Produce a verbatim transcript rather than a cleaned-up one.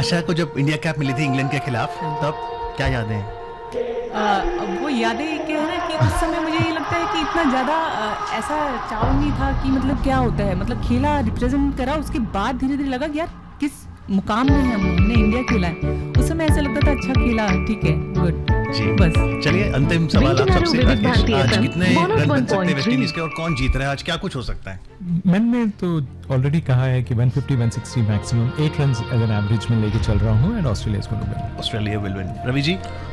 आशा को जब India cap मिली थी इंग्लैंड के खिलाफ, तब क्या यादें हैं? वो यादें क्या है ना कि उस समय मुझे ये लगता है कि इतना ज़्यादा ऐसा चाव नहीं था कि मतलब क्या होता है, मतलब खेला, रिप्रेजेंट करा, उसके बाद धीरे धीरे लगा कि यार किस मुकाम में है हम, हमने इंडिया खेला है। उस समय ऐसा लगता था अच्छा खेला, ठीक है, गुड जी। बस। चलिए अंतिम सवाल आप सबसे, राकेश, आज कितने रन बन सकते हैं वेस्ट इंडीज के और कौन जीत रहा है आज, क्या कुछ हो सकता है? मैंने तो ऑलरेडी कहा है कि one fifty one sixty maximum, eight run as an average में लेके चल रहा हूँ, and Australia is going to win. Australia will win. Ravi ji?